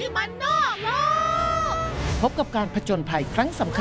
มันนอกโลกพบกับการผจญภัยครั้งสำคัญ